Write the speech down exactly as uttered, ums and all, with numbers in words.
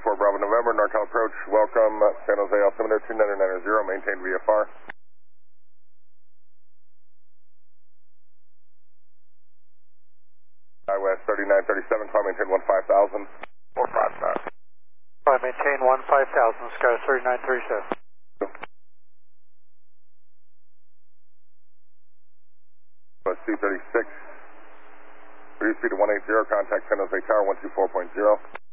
four Bravo November, NorCal approach, welcome, uh, San Jose altimeter two nine nine zero, maintained V F R. West thirty-nine thirty-seven, climb maintain one five thousand. four five five. Climb maintain one five thousand, Sky thirty-nine thirty-seven. West two thirty-six, reduce speed to one eighty, contact San Jose Tower one two four point zero.